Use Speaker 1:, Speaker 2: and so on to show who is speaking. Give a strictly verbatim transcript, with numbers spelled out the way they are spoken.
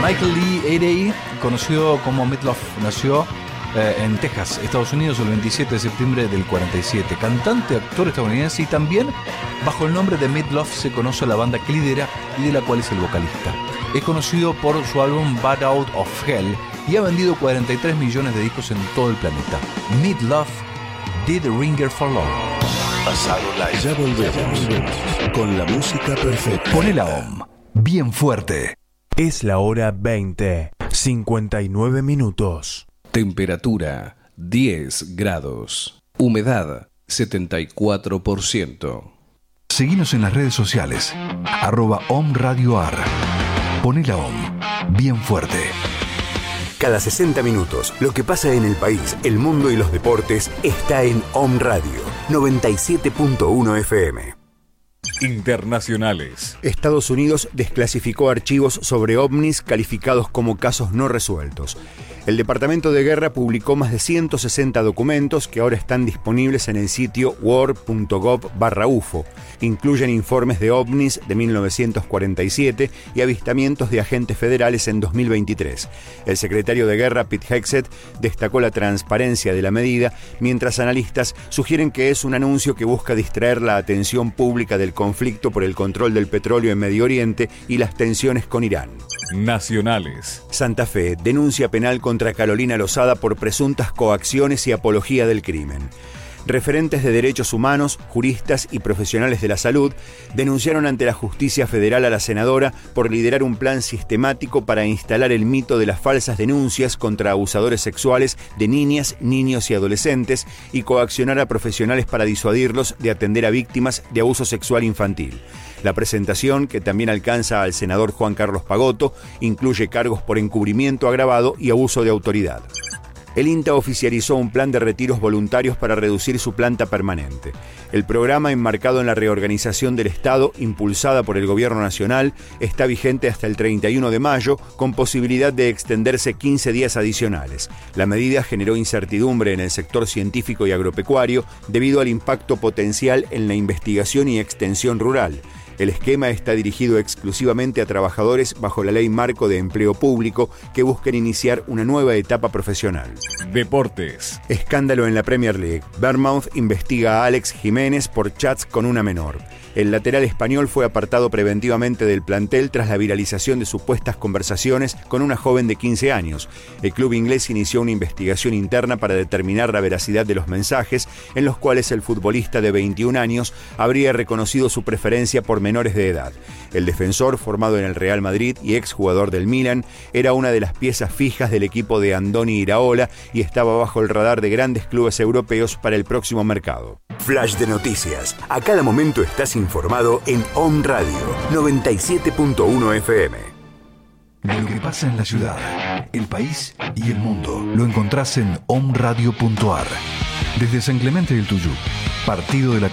Speaker 1: Michael Lee Earey, conocido como Meat Loaf, nació eh, en Texas, Estados Unidos, el veintisiete de septiembre del cuarenta y siete. Cantante, actor estadounidense, y también bajo el nombre de Meat Loaf se conoce a la banda que lidera y de la cual es el vocalista. Es conocido por su álbum Bad Out of Hell y ha vendido cuarenta y tres millones de discos en todo el planeta. Meat Loaf, Did the Ringer for Love.
Speaker 2: Pasado Live. Ya volvemos con la música perfecta.
Speaker 1: Poné la O M bien fuerte.
Speaker 3: Es la hora veinte, cincuenta y nueve minutos.
Speaker 4: Temperatura diez grados. Humedad setenta y cuatro por ciento.
Speaker 1: Seguinos en las redes sociales. Arroba O M Radio A R. Poné la O M bien fuerte.
Speaker 5: Cada sesenta minutos, lo que pasa en el país, el mundo y los deportes está en O M Radio noventa y siete punto uno F M.
Speaker 3: Internacionales.
Speaker 5: Estados Unidos desclasificó archivos sobre ovnis calificados como casos no resueltos. El Departamento de Guerra publicó más de ciento sesenta documentos que ahora están disponibles en el sitio war punto gov barra U F O. Incluyen informes de ovnis de mil novecientos cuarenta y siete y avistamientos de agentes federales en dos mil veintitrés. El secretario de Guerra, Pete Hegseth, destacó la transparencia de la medida, mientras analistas sugieren que es un anuncio que busca distraer la atención pública del conflicto por el control del petróleo en Medio Oriente y las tensiones con Irán.
Speaker 3: Nacionales.
Speaker 5: Santa Fe denuncia penal contra Carolina Lozada por presuntas coacciones y apología del crimen. Referentes de derechos humanos, juristas y profesionales de la salud denunciaron ante la justicia federal a la senadora por liderar un plan sistemático para instalar el mito de las falsas denuncias contra abusadores sexuales de niñas, niños y adolescentes y coaccionar a profesionales para disuadirlos de atender a víctimas de abuso sexual infantil. La presentación, que también alcanza al senador Juan Carlos Pagotto, incluye cargos por encubrimiento agravado y abuso de autoridad. El INTA oficializó un plan de retiros voluntarios para reducir su planta permanente. El programa, enmarcado en la reorganización del Estado, impulsada por el Gobierno Nacional, está vigente hasta el treinta y uno de mayo, con posibilidad de extenderse quince días adicionales. La medida generó incertidumbre en el sector científico y agropecuario debido al impacto potencial en la investigación y extensión rural. El esquema está dirigido exclusivamente a trabajadores bajo la Ley Marco de Empleo Público que busquen iniciar una nueva etapa profesional.
Speaker 3: Deportes.
Speaker 5: Escándalo en la Premier League. Bournemouth investiga a Alex Jiménez por chats con una menor. El lateral español fue apartado preventivamente del plantel tras la viralización de supuestas conversaciones con una joven de quince años. El club inglés inició una investigación interna para determinar la veracidad de los mensajes, en los cuales el futbolista de veintiún años habría reconocido su preferencia por menores de edad. El defensor, formado en el Real Madrid y exjugador del Milan, era una de las piezas fijas del equipo de Andoni Iraola y estaba bajo el radar de grandes clubes europeos para el próximo mercado. Flash de noticias. A cada momento estás informado en O M Radio noventa y siete punto uno F M.
Speaker 1: De lo que pasa en la ciudad, el país y el mundo lo encontrás en omradio punto a r. Desde San Clemente del Tuyú, partido de la